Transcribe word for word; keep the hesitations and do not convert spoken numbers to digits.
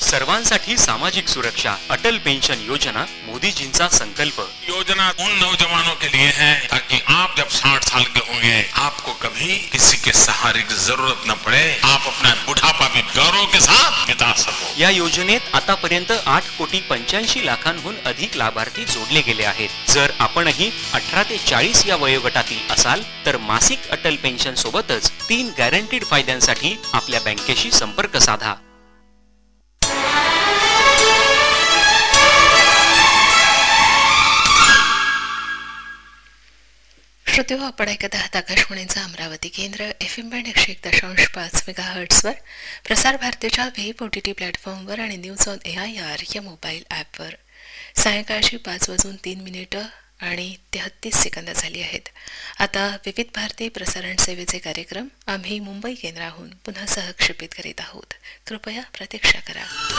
सर्वांसाठी सामाजिक सुरक्षा अटल पेंशन योजना मोदीजींचा संकल्प। योजना उन नौजवानों के लिए है ताकि आप जब साठ साल के होंगे आपको कभी किसी के सहारे की जरूरत न पड़े, आप अपना बुढ़ापा भी गौरव के साथ बिता सको। या योजनेत आतापर्यंत आठ कोटी पंच्याऐंशी लाखांहून अधिक लाभार्थी जोडले गेले आहेत। जर आपणही अठरा ते चाळीस या वयोगटातील असाल तर मासिक अटल पेन्शन सोबतच तीन गॅरंटीड फायद्यांसाठी आपल्या बँकेशी संपर्क साधा। श्रोते हो, आपण ऐकत आहात आकाशवाणीचा अमरावती केंद्र एफ एम बँड एकशे एक दशांश पाच मेगा हर्ट्सवर, प्रसार भारतीच्या व्हेब ओ टी टी प्लॅटफॉर्मवर आणि news on A I R या मोबाईल ॲपवर। सायंकाळची पाच वाजून तीन मिनिटं आणि तेहत्तीस सेकंद झाली आहेत। आता विविध भारती प्रसारण सेवेचे कार्यक्रम आम्ही मुंबई केंद्राहून पुन्हा सहक्षेपित करीत आहोत। कृपया प्रतीक्षा करा।